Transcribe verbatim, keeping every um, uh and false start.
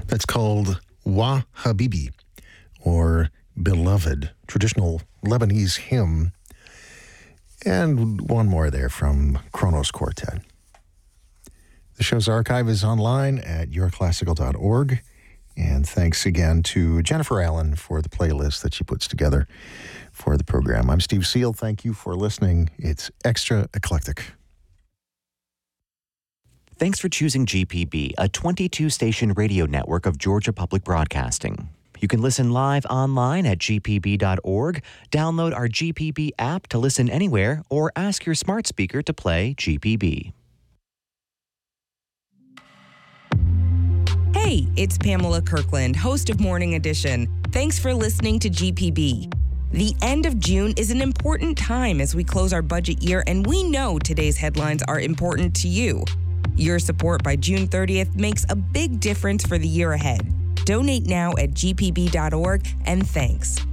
That's called Wa Habibi, or Beloved, traditional Lebanese hymn. And one more there from Kronos Quartet. The show's archive is online at your classical dot org. And thanks again to Jennifer Allen for the playlist that she puts together for the program. I'm Steve Seal. Thank you for listening. It's Extra Eclectic. Thanks for choosing G P B, a twenty-two station radio network of Georgia Public Broadcasting. You can listen live online at G P B dot org, download our G P B app to listen anywhere, or ask your smart speaker to play G P B. Hey, it's Pamela Kirkland, host of Morning Edition. Thanks for listening to G P B. The end of June is an important time as we close our budget year, and we know today's headlines are important to you. Your support by June thirtieth makes a big difference for the year ahead. Donate now at G P B dot org, and thanks.